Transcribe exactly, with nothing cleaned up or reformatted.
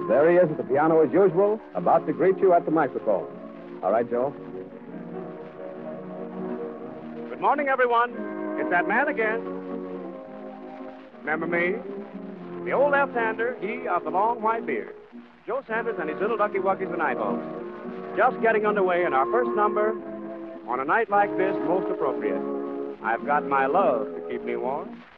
There he is at the piano as usual, about to greet you at the microphone. All right, Joe. Good morning, everyone. It's that man again. Remember me? The old left-hander, he of the long white beard. Joe Sanders and his little ducky wuckies and eyeballs. Just getting underway in our first number on a night like this, most appropriate. I've got my love to keep me warm.